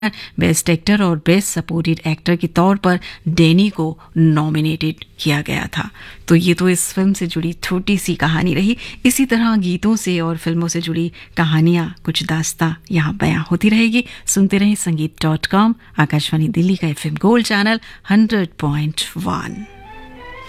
Best actor और best supported actor के तौर पर डैनी को नॉमिनेटेड किया गया था। तो ये तो इस फिल्म से जुड़ी छोटी सी कहानी रही। इसी तरह गीतों से और फिल्मों से जुड़ी कहानियां, कुछ दास्तां यहाँ बयां होती रहेगी। सुनते रहें संगीत.com, आकाशवाणी दिल्ली का FM गोल्ड चैनल 100.1।